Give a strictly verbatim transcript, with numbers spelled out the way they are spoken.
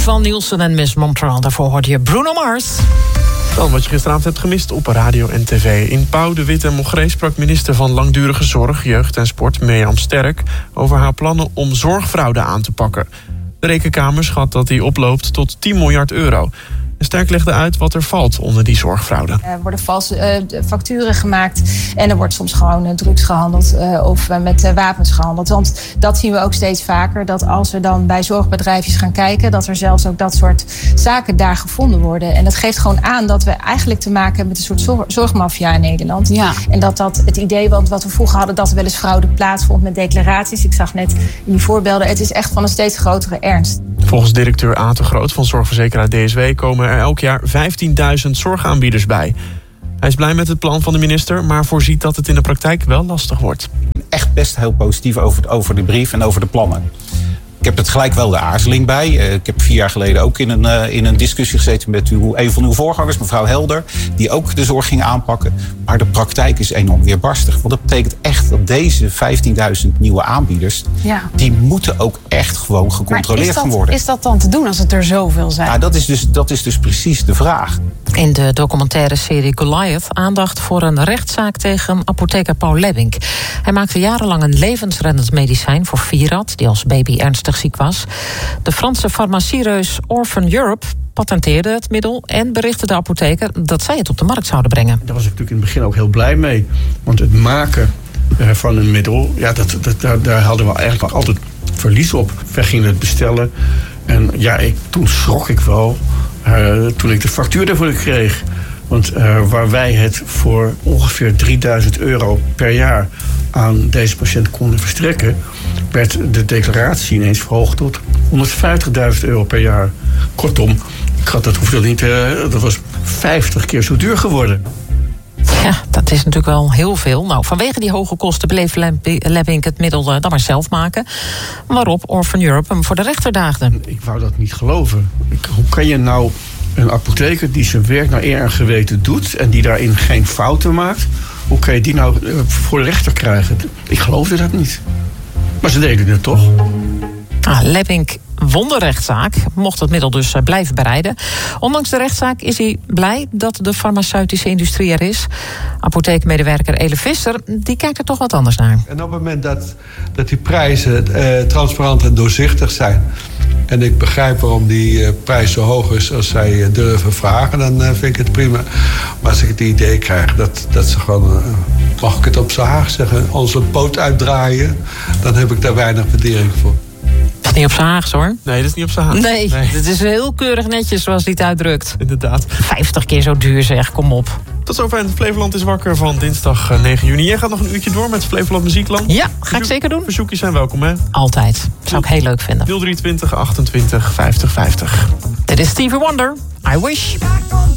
van Nielsen en Miss Montreal. Daarvoor hoorde je Bruno Mars. Dan wat je gisteravond hebt gemist op radio en tv. In Pauw, de Wit en Mogree sprak minister van Langdurige Zorg, Jeugd en Sport Mirjam Sterk over haar plannen om zorgfraude aan te pakken. De Rekenkamer schat dat die oploopt tot tien miljard euro. Sterk legde uit wat er valt onder die zorgfraude. Er worden valse uh, facturen gemaakt en er wordt soms gewoon uh, drugs gehandeld uh, of uh, met uh, wapens gehandeld. Want dat zien we ook steeds vaker, dat als we dan bij zorgbedrijfjes gaan kijken, dat er zelfs ook dat soort zaken daar gevonden worden. En dat geeft gewoon aan dat we eigenlijk te maken hebben met een soort zorg, zorgmafia in Nederland. Ja. En dat dat het idee, want wat we vroeger hadden, dat er wel eens fraude plaatsvond met declaraties. Ik zag net in die voorbeelden, het is echt van een steeds grotere ernst. Volgens directeur A. te Groot van zorgverzekeraar D S W komen er elk jaar vijftienduizend zorgaanbieders bij. Hij is blij met het plan van de minister, maar voorziet dat het in de praktijk wel lastig wordt. Echt best heel positief over, over de brief en over de plannen. Ik heb het gelijk wel de aarzeling bij. Ik heb vier jaar geleden ook in een, uh, in een discussie gezeten met uw, een van uw voorgangers, mevrouw Helder, die ook de zorg ging aanpakken. Maar de praktijk is enorm weerbarstig. Want dat betekent echt dat deze vijftienduizend nieuwe aanbieders, ja. die moeten ook echt gewoon gecontroleerd gaan worden. Is dat dan te doen als het er zoveel zijn? Ja, dat is dus, dat is dus precies de vraag. In de documentaire serie Goliath aandacht voor een rechtszaak tegen apotheker Paul Lebbink. Hij maakte jarenlang een levensreddend medicijn voor Virat, die als baby ernstig ziek was. De Franse farmaciereus Orphan Europe patenteerde het middel en berichtte de apotheker dat zij het op de markt zouden brengen. Daar was ik natuurlijk in het begin ook heel blij mee. Want het maken van een middel, ja, dat, dat, daar, daar hadden we eigenlijk altijd verlies op. We gingen het bestellen en ja, ik, toen schrok ik wel uh, toen ik de factuur ervoor kreeg. Want uh, waar wij het voor ongeveer drieduizend euro per jaar aan deze patiënt konden verstrekken, werd de declaratie ineens verhoogd tot honderdvijftigduizend euro per jaar. Kortom, ik had dat hoefde niet, uh, dat was vijftig keer zo duur geworden. Ja, dat is natuurlijk wel heel veel. Nou, vanwege die hoge kosten bleef Lebbink het middel uh, dan maar zelf maken. Waarop Orphan Europe hem voor de rechter daagde. Ik wou dat niet geloven. Ik, hoe kan je nou een apotheker die zijn werk naar eer en geweten doet en die daarin geen fouten maakt, hoe kan je die nou uh, voor de rechter krijgen? Ik geloofde dat niet. Maar ze deden het toch. Ah, Lebbink won de rechtszaak, mocht het middel dus blijven bereiden. Ondanks de rechtszaak is hij blij dat de farmaceutische industrie er is. Apotheekmedewerker Ele Visser, die kijkt er toch wat anders naar. En op het moment dat, dat die prijzen uh, transparant en doorzichtig zijn, en ik begrijp waarom die uh, prijs zo hoog is als zij uh, durven vragen, dan uh, vind ik het prima. Maar als ik het idee krijg dat, dat ze gewoon, uh, mag ik het op z'n Haag zeggen, onze poot uitdraaien, dan heb ik daar weinig waardering voor. Dat is niet op z'n Haags, hoor. Nee, dat is niet op z'n Haags. Nee, nee, het is heel keurig netjes zoals hij het uitdrukt. Inderdaad. vijftig keer zo duur, zeg, kom op. Tot zover het Flevoland is wakker van dinsdag negen juni. Jij gaat nog een uurtje door met Flevoland Muziekland? Ja, ga Verzoek, ik zeker doen. Verzoekjes zijn welkom, hè? Altijd. Zou ik heel leuk vinden. nul drie twintig achtentwintig vijftig vijftig. Dit is Stevie Wonder. I Wish.